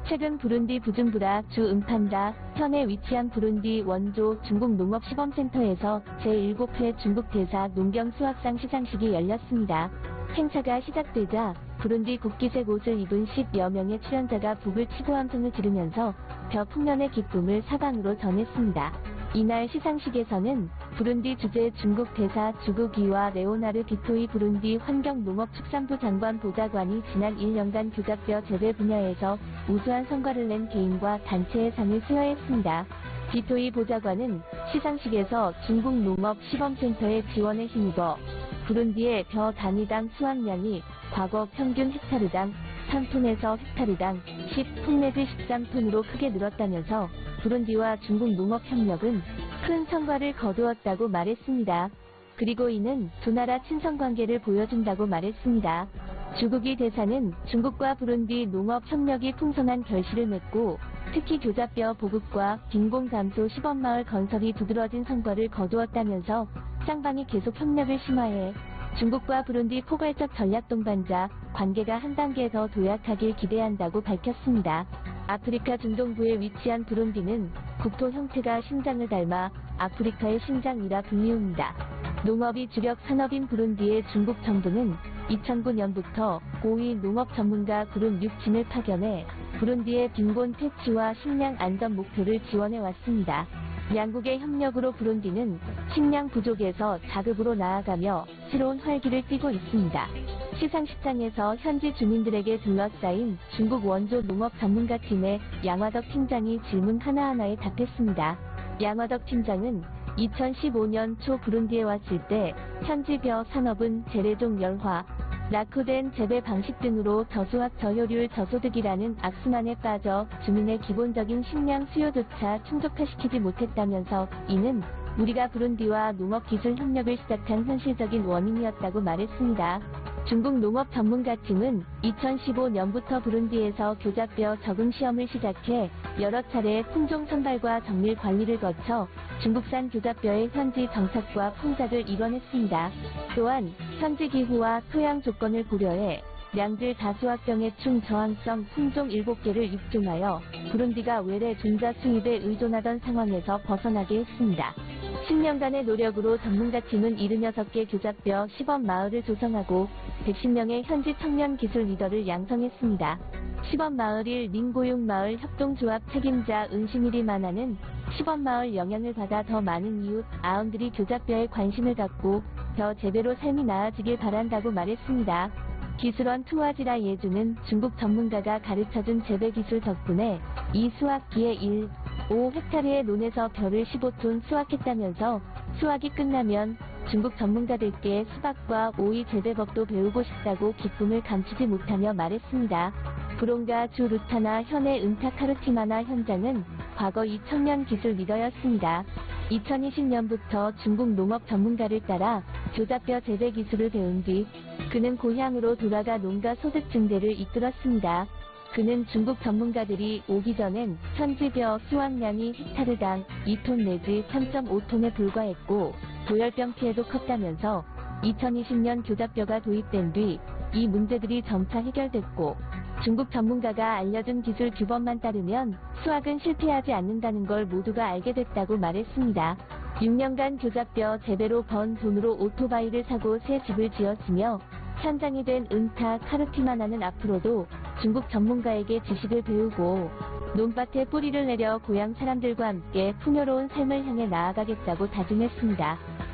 최근 부룬디 부줌부라 주 음판라 현에 위치한 부룬디 원조 중국 농업시범센터에서 제7회 중국 대사 농경 수확상 시상식이 열렸습니다. 행사가 시작되자 부룬디 국기색 옷을 입은 10여 명의 출연자가 북을 치고 함성을 지르면서 벼 풍년의 기쁨을 사방으로 전했습니다. 이날 시상식에서는 부룬디 주재 중국 대사 주국이와 레오나르 비토이 부룬디 환경농업축산부 장관 보좌관이 지난 1년간 교잡벼 재배 분야에서 우수한 성과를 낸 개인과 단체의 상을 수여했습니다. 비토이 보좌관은 시상식에서 중국 농업시범센터의 지원에 힘입어 부룬디의 벼 단위당 수확량이 과거 평균 헥타르당 3톤에서 헥타르당 10톤 내지 13톤으로 크게 늘었다면서 부룬디와 중국 농업협력은 큰 성과를 거두었다고 말했습니다. 그리고 이는 두 나라 친선관계를 보여준다고 말했습니다. 주국이 대사는 중국과 부룬디 농업협력이 풍성한 결실을 맺고 특히 교잡벼 보급과 빈곤 감소 시범마을 건설이 두드러진 성과를 거두었다면서 쌍방이 계속 협력을 심화해 중국과 부룬디 포괄적 전략 동반자 관계가 한 단계 더 도약하길 기대한다고 밝혔습니다. 아프리카 중동부에 위치한 부룬디는 국토 형태가 심장을 닮아 아프리카의 심장이라 불리웁니다. 농업이 주력 산업인 부룬디의 중국 정부는 2009년부터 고위 농업 전문가 그룹 6진을 파견해 부룬디의 빈곤 퇴치와 식량 안전 목표를 지원해 왔습니다. 양국의 협력으로 부룬디는 식량 부족에서 자급으로 나아가며 새로운 활기를 띠고 있습니다. 시상식장에서 현지 주민들에게 둘러싸인 중국 원조 농업 전문가팀의 양화덕 팀장이 질문 하나하나에 답했습니다. 양화덕 팀장은 2015년 초 부룬디에 왔을 때 현지 벼 산업은 재래종 열화, 낙후된 재배 방식 등으로 저수확 저효율 저소득이라는 악순환에 빠져 주민의 기본적인 식량 수요조차 충족화시키지 못했다면서 이는 우리가 부룬디와 농업기술 협력을 시작한 현실적인 원인이었다고 말했습니다. 중국 농업 전문가팀은 2015년부터 부룬디에서 교잡벼 적응 시험을 시작해 여러 차례 품종 선발과 정밀 관리를 거쳐 중국산 교잡벼의 현지 정착과 풍작을 이뤄냈습니다. 또한 현지 기후와 토양 조건을 고려해 량질 다수확병의 충저항성 품종 7개를 육종하여 부룬디가 외래 종자 수입에 의존하던 상황에서 벗어나게 했습니다. 10년간의 노력으로 전문가팀은 76개 교잡벼 시범마을을 조성하고 110명의 현지 청년 기술 리더를 양성했습니다. 시범마을 1 민고육마을 협동조합 책임자 은신일이 만하는 시범마을 영향을 받아 더 많은 이웃 아원들이 교잡벼에 관심을 갖고 벼 재배로 삶이 나아지길 바란다고 말했습니다. 기술원 투와지라 예주는 중국 전문가가 가르쳐준 재배 기술 덕분에 이 수확기에 5헥타르의 논에서 벼를 15톤 수확했다면서 수확이 끝나면 중국 전문가들께 수박과 오이 재배법도 배우고 싶다고 기쁨을 감추지 못하며 말했습니다. 브롱가 주 루타나 현의 은타카르티마나 현장은 과거 2000년 기술 리더였습니다. 2020년부터 중국 농업 전문가를 따라 교잡벼 재배 기술을 배운 뒤 그는 고향으로 돌아가 농가 소득 증대를 이끌었습니다. 그는 중국 전문가들이 오기 전엔 현지 벼 수확량이 헥타르당 2톤 내지 3.5톤에 불과했고 도열병 피해도 컸다면서 2020년 교잡벼가 도입된 뒤 이 문제들이 점차 해결됐고 중국 전문가가 알려준 기술 규범만 따르면 수확은 실패하지 않는다는 걸 모두가 알게 됐다고 말했습니다. 6년간 교잡벼 재배로 번 돈으로 오토바이를 사고 새 집을 지었으며 현장이 된 은타 카르티마나는 앞으로도 중국 전문가에게 지식을 배우고 논밭에 뿌리를 내려 고향 사람들과 함께 풍요로운 삶을 향해 나아가겠다고 다짐했습니다.